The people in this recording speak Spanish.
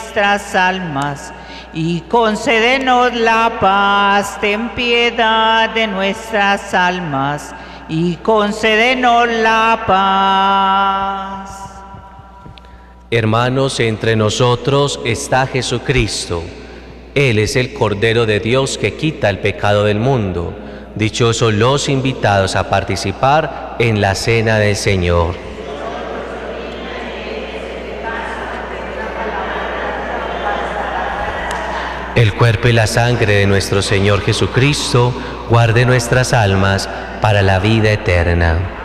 nuestras almas, y concédenos la paz. Ten piedad de nuestras almas, y concédenos la paz. Hermanos, entre nosotros está Jesucristo. Él es el Cordero de Dios que quita el pecado del mundo. Dichosos los invitados a participar en la cena del Señor. El cuerpo y la sangre de nuestro Señor Jesucristo guarde nuestras almas para la vida eterna.